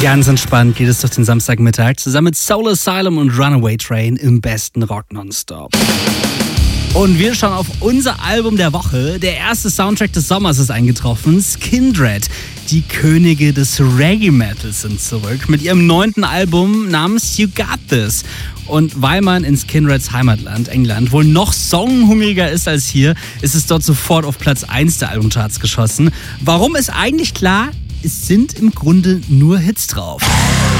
Ganz entspannt geht es durch den Samstagmittag zusammen mit Soul Asylum und Runaway Train im besten Rock nonstop. Und wir schauen auf unser Album der Woche. Der erste Soundtrack des Sommers ist eingetroffen. Skindred, die Könige des Reggae-Metals, sind zurück mit ihrem 9. Album namens You Got This. Und weil man in Skindreds Heimatland, England, wohl noch songhungriger ist als hier, ist es dort sofort auf Platz 1 der Albumcharts geschossen. Warum ist eigentlich klar? Es sind im Grunde nur Hits drauf.